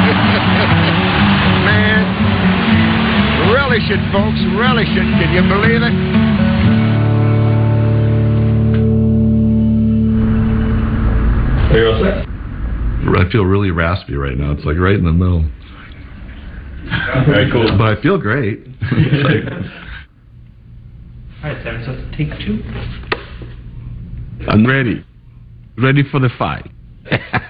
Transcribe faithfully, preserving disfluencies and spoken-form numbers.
Man, relish it, folks. Relish it. Can you believe it? Are you all set? I feel really raspy right now. It's like right in the middle. Very cool. But I feel great. Like, All right, Sam, so take two. I'm ready. Ready for the fight.